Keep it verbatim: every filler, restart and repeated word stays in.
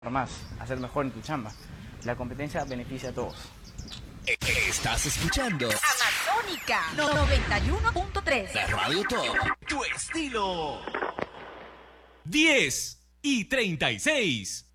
más, hacer mejor en tu chamba. La competencia beneficia a todos. Estás escuchando Amazónica noventa y uno punto tres. la Radio Top. Tu estilo. diez y treinta y seis.